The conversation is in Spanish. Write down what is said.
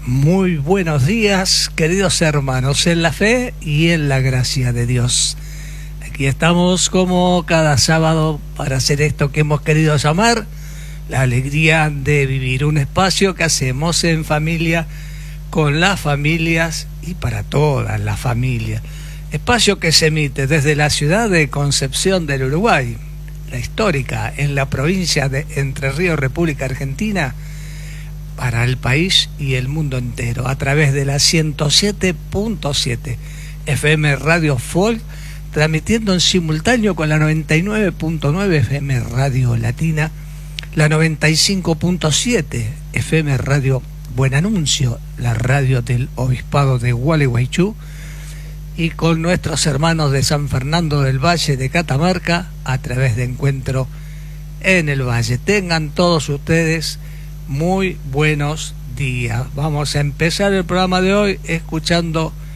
Muy buenos días, queridos hermanos, en la fe y en la gracia de Dios. Aquí estamos como cada sábado para hacer esto que hemos querido llamar la alegría de vivir, un espacio que hacemos en familia, con las familias y para todas las familias. Espacio que se emite desde la ciudad de Concepción del Uruguay, la histórica, en la provincia de Entre Ríos, República Argentina, para el país y el mundo entero, a través de la 107.7 FM Radio Folk, transmitiendo en simultáneo con la 99.9 FM Radio Latina, la 95.7 FM Radio Buen Anuncio, la radio del Obispado de Gualeguaychú, y con nuestros hermanos de San Fernando del Valle de Catamarca, a través de Encuentro en el Valle. Tengan todos ustedes muy buenos días. Vamos a empezar el programa de hoy escuchando